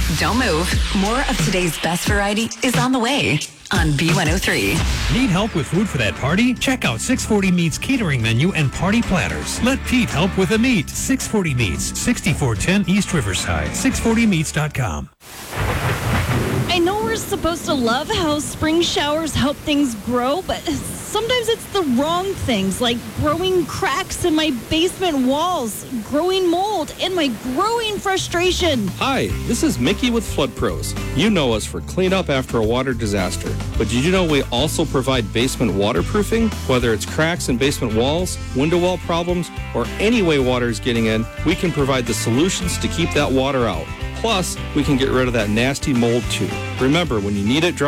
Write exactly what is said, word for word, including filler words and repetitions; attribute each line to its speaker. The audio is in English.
Speaker 1: Don't move. More of today's best variety is on the way on B one oh three.
Speaker 2: Need help with food for that party? Check out six forty Meats catering menu and party platters. Let Pete help with the meat. six forty Meats, sixty-four ten East Riverside. six forty meats dot com.
Speaker 3: I know we're supposed to love how spring showers help things grow, but sometimes it's the wrong things, like growing cracks in my basement walls, growing mold, and my growing frustration.
Speaker 4: Hi, this is Mickey with Flood Pros. You know us for cleanup after a water disaster. But did you know we also provide basement waterproofing? Whether it's cracks in basement walls, window wall problems, or any way water is getting in, we can provide the solutions to keep that water out. Plus, we can get rid of that nasty mold too. Remember, when you need it dry,